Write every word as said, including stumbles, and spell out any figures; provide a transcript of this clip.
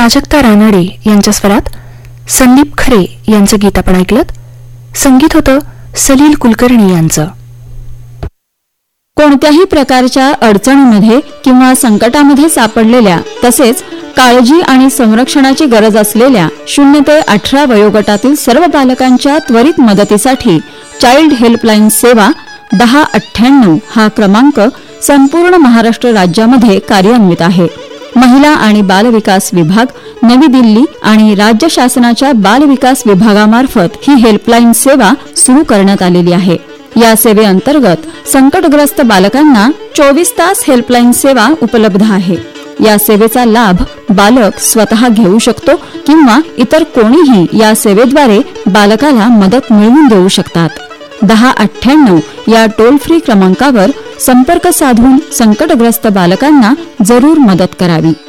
प्राजक्ता रानडे यांच्या स्वरात संदीप खरे यांचं गीत आपण ऐकलं. संगीत होतं सलील कुलकर्णी यांचं. कोणत्याही प्रकारच्या अडचणीमध्ये किंवा संकटामध्ये सापडलेल्या तसेच काळजी आणि संरक्षणाची गरज असलेल्या शून्य ते अठरा वयोगटातील सर्व बालकांच्या त्वरित मदतीसाठी चाइल्ड हेल्पलाईन सेवा दहा अठ्ठ्याण्णव हा क्रमांक संपूर्ण महाराष्ट्र राज्यामध्ये कार्यान्वित आहे. महिला आणि बालविकास विभाग, नवी दिल्ली आणि राज्य शासनाच्या बालविकास विभागामार्फत ही हेल्पलाईन सेवा सुरू करण्यात आलेली आहे. या सेवेअंतर्गत संकटग्रस्त बालकांना चोवीस तास हेल्पलाईन सेवा उपलब्ध आहे. या सेवेचा लाभ बालक स्वतः घेऊ शकतो किंवा इतर कोणीही या सेवेद्वारे बालकाला मदत मिळवून देऊ शकतात. दहा अठ्ठ्याण्णव या टोल फ्री क्रमांकावर संपर्क साधून संकटग्रस्त बालकांना जरूर मदत करावी.